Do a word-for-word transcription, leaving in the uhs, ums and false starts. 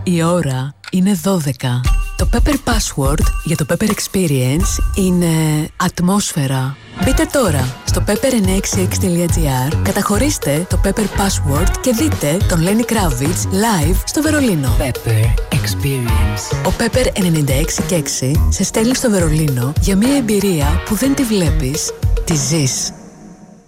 Η ώρα είναι δώδεκα. Το Pepper Password για το Pepper Experience είναι ατμόσφαιρα. Μπείτε τώρα στο pepper εννιακόσια εξήντα έξι τελεία gr, καταχωρήστε το Pepper Password και δείτε τον Lenny Kravitz live στο Βερολίνο. Pepper Experience. Ο Pepper ενενήντα έξι και έξι σε στέλνει στο Βερολίνο για μια εμπειρία που δεν τη βλέπεις, τη ζεις.